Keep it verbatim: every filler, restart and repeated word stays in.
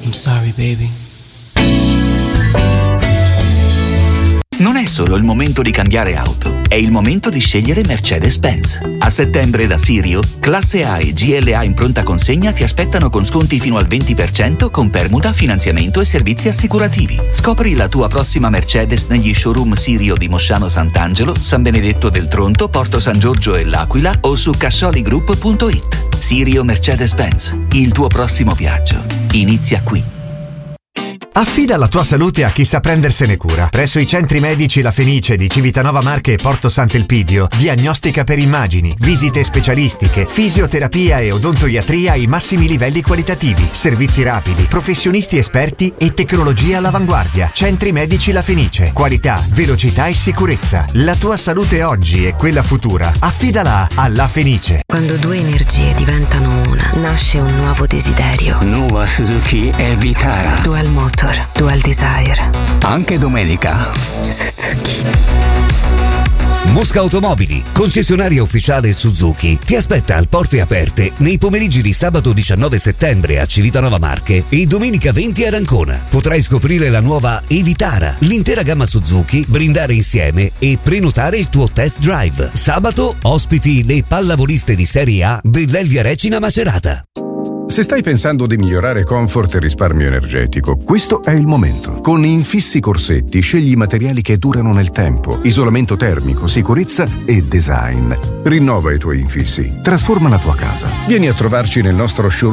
I'm sorry, baby. Non è solo il momento di cambiare auto, è il momento di scegliere Mercedes-Benz. A settembre da Sirio, classe A e G L A in pronta consegna ti aspettano con sconti fino al venti per cento con permuta, finanziamento e servizi assicurativi. Scopri la tua prossima Mercedes negli showroom Sirio di Mosciano Sant'Angelo, San Benedetto del Tronto, Porto San Giorgio e L'Aquila o su cascioli-group punto it. Sirio Mercedes-Benz, il tuo prossimo viaggio inizia qui. Affida la tua salute a chi sa prendersene cura. Presso i centri medici La Fenice di Civitanova Marche e Porto Sant'Elpidio, diagnostica per immagini, visite specialistiche, fisioterapia e odontoiatria ai massimi livelli qualitativi, servizi rapidi, professionisti esperti e tecnologia all'avanguardia. Centri medici La Fenice. Qualità, velocità e sicurezza. La tua salute oggi e quella futura. Affidala a La Fenice. Quando due energie diventano una, nasce un nuovo desiderio. Nuova Suzuki e Vitara. Dual Motor. Dual Desire. Anche domenica. Suzuki. Mosca Automobili, concessionaria ufficiale Suzuki, ti aspetta al Porte Aperte nei pomeriggi di sabato diciannove settembre a Civitanova Marche e domenica venti ad Ancona. Potrai scoprire la nuova Evitara, l'intera gamma Suzuki, brindare insieme e prenotare il tuo test drive. Sabato ospiti le pallavoliste di Serie A dell'Elvia Recina Macerata. Se stai pensando di migliorare comfort e risparmio energetico, questo è il momento. Con Infissi Corsetti scegli i materiali che durano nel tempo, isolamento termico, sicurezza e design. Rinnova i tuoi infissi, trasforma la tua casa. Vieni a trovarci nel nostro showroom